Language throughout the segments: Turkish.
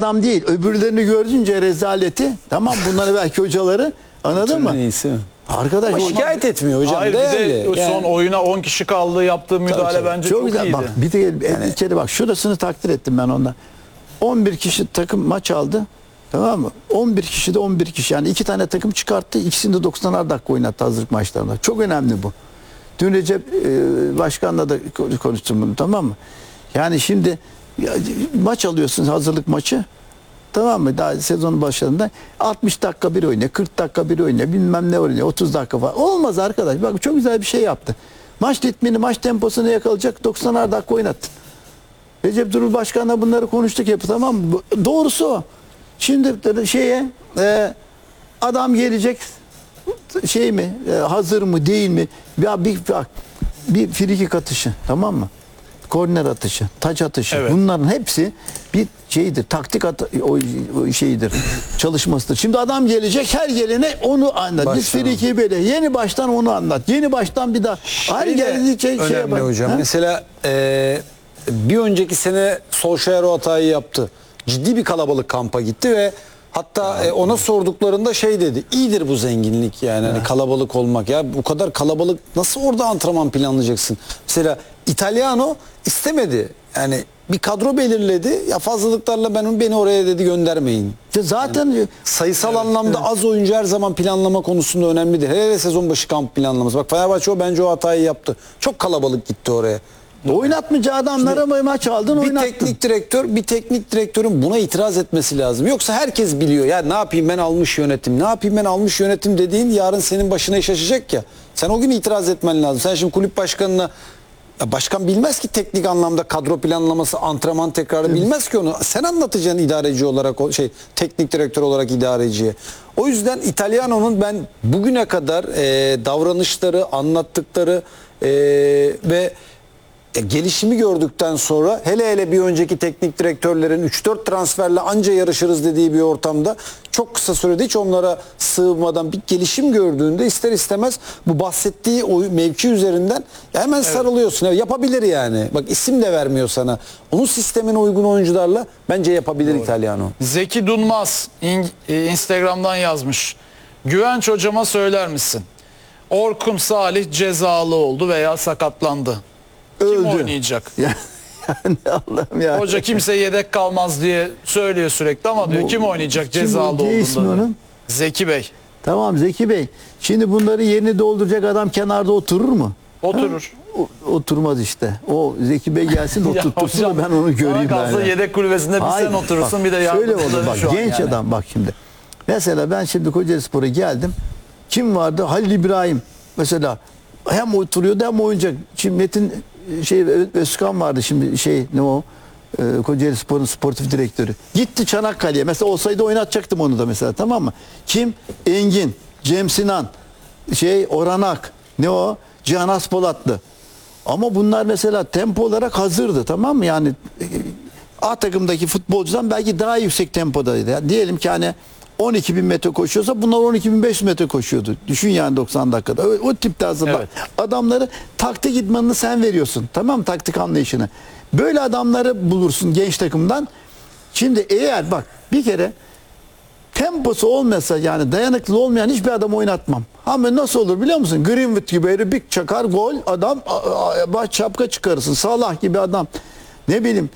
adam değil. Öbürlerini görünce rezaleti. Tamam, bunları belki hocaları, anladın mı? Neyse. Arkadaş Ama şikayet etmiyor hocam. Hayır, bir değerli. de son oyuna 10 kişi kaldı, yaptığı müdahale bence çok güzel. iyiydi. Bak bir de içeri bak, şurasını takdir ettim ben ondan. 11 kişi takım maç aldı. Tamam mı? 11 kişi de 11 kişi. Yani 2 tane takım çıkarttı. İkisini de 90'ar dakika oynattı hazırlık maçlarında. Çok önemli bu. Dün Recep Başkan'la da konuştum bunu, tamam mı? Yani şimdi maç alıyorsun, hazırlık maçı. Tamam mı? Daha sezonun başlarında 60 dakika bir oynuyor, 40 dakika bir oynuyor, bilmem ne oynuyor, 30 dakika falan. Olmaz arkadaş. Bak çok güzel bir şey yaptı. Maç ritmini, maç temposunu yakalayacak 90'ar dakika oynattın. Recep Durul Başkan'la bunları konuştuk hep, tamam mı? Doğrusu o. Şimdi adam gelecek, şey mi, hazır mı değil mi? Ya bir frikik atışı, tamam mı? Korner atışı, taç atışı, Evet. bunların hepsi bir şeydir, taktik o şeyidir, çalışmasıdır. Şimdi adam gelecek, her gelene onu anlat. Biz frikiyi böyle yeni baştan onu anlat. Yeni baştan bir daha. Her geldikçe şey önemli yapar. hocam. Ha? Mesela bir önceki sene Solskjaer o hatayı yaptı. Ciddi bir kalabalık kampa gitti ve hatta ona sorduklarında şey dedi. İyidir bu zenginlik yani, hani kalabalık olmak. Ya bu kadar kalabalık nasıl orada antrenman planlayacaksın? Mesela Italiano istemedi. Yani bir kadro belirledi. Ya fazlalıklarla beni oraya dedi göndermeyin. Zaten Sayısal anlamda az oyuncu her zaman planlama konusunda önemlidir. Hele sezon başı kamp planlaması. Bak Fenerbahçe bence o hatayı yaptı. Çok kalabalık gitti oraya. oynatmayacağı adamlara maç aldın, Bir oynattın. teknik direktörün buna itiraz etmesi lazım. Yoksa herkes biliyor. Ya ne yapayım ben almış yönetim. Ne yapayım ben almış yönetim dediğin yarın senin başına iş açacak ya. Sen o gün itiraz etmen lazım. Sen şimdi kulüp başkanına, ya başkan bilmez ki teknik anlamda kadro planlaması, antrenman tekrarı bilmez ki onu. Sen anlatacaksın idareci olarak, teknik direktör olarak idareciye. O yüzden İtalyano'nun ben bugüne kadar davranışları, anlattıkları ve gelişimi gördükten sonra, hele bir önceki teknik direktörlerin 3-4 transferle anca yarışırız dediği bir ortamda çok kısa sürede hiç onlara sığmadan bir gelişim gördüğünde ister istemez bu bahsettiği o mevki üzerinden hemen sarılıyorsun. Yapabilir yani. Bak isim de vermiyor sana. Onun sistemine uygun oyuncularla bence yapabilir İtalyano. Zeki Dunmaz Instagram'dan yazmış. Güvenç hocama söyler misin? Orkun Salih cezalı oldu veya sakatlandı. Kim Öldü. oynayacak? Yani Allah'ım ya. Hoca kimse yedek kalmaz diye söylüyor sürekli ama diyor kim oynayacak Kim cezalı o? Ne ismi olduğunda? onun? Zeki Bey. Tamam Zeki Bey. Şimdi bunları yerini dolduracak adam kenarda oturur mu? Oturur. Oturmaz işte. O Zeki Bey gelsin oturtursun da ben onu göreyim. Bana kalsa ben. yedek kulübesinde bir Hayır, sen oturursun bak, bir de şöyle yardımcıları olur bak, şu an genç yani. adam bak şimdi. Mesela ben şimdi Kocaelispor'a geldim. Kim vardı? Halil İbrahim. Mesela hem oturuyordu hem oyuncak. Şimdi Metin Özkan vardı şimdi Kocaelispor'un sportif direktörü. Gitti Çanakkale'ye. Mesela olsaydı oynatacaktım onu da mesela, tamam mı? Kim? Engin, Cem Sinan, Orhan Ak, Cihan Aspolatlı. Ama bunlar mesela tempo olarak hazırdı, tamam mı? Yani A takımdaki futbolcudan belki daha yüksek tempodaydı. Yani diyelim ki hani 12.000 metre koşuyorsa bunlar 12.500 metre koşuyordu. Düşün yani 90 dakikada. O tipte hazırlar. Evet. Adamları taktik idmanını sen veriyorsun. Tamam mı? Taktik anlayışını. Böyle adamları bulursun genç takımdan. Şimdi eğer bak bir kere temposu olmasa, yani dayanıklı olmayan hiçbir adam oynatmam. Ama nasıl olur biliyor musun? Greenwood gibi herif çakar gol, adam şapka çıkarırsın. Salah gibi adam. Ne bileyim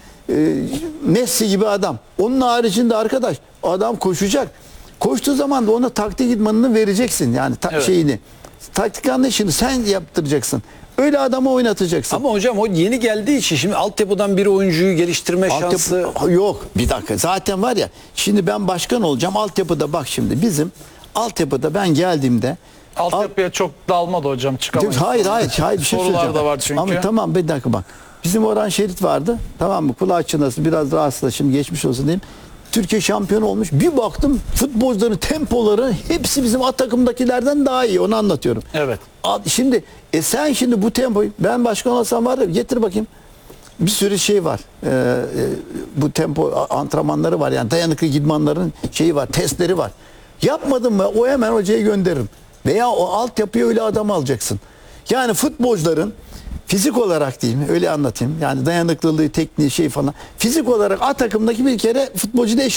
Messi gibi adam. Onun haricinde arkadaş adam koşacak. Koştuğu zaman da ona taktik idmanını vereceksin. Yani Evet. şeyini. Taktik anlayışını sen yaptıracaksın. Öyle adamı oynatacaksın. Ama hocam o yeni geldiği için şimdi altyapıdan bir oyuncuyu geliştirme şansı Yok bir dakika, zaten var ya, şimdi ben başkan olacağım altyapıda, bak şimdi bizim altyapıda ben geldiğimde Altyapıya çok dalmadı hocam, çıkamayız. hayır bir şey Sorular söyleyeceğim. da var çünkü. Ama tamam bir dakika bak. Bizim Orhan Şerit vardı, tamam mı? Kulağı çınlasın, biraz rahatsız da şimdi geçmiş olsun diyeyim. Türkiye şampiyonu olmuş. Bir baktım futbolcuların tempoları hepsi bizim A takımdakilerden daha iyi. Onu anlatıyorum. Evet. Şimdi sen şimdi bu tempoyu, ben başkan olsam var ya, getir bakayım. Bir sürü şey var. Bu tempo antrenmanları var. Yani dayanıklı idmanların var, testleri var. Yapmadın mı o hemen hocaya gönderirim. Veya o altyapıya öyle adam alacaksın. Yani futbolcuların fizik olarak diyeyim, öyle anlatayım. Yani dayanıklılığı, tekniği falan. Fizik olarak A takımdaki bir kere futbolcu da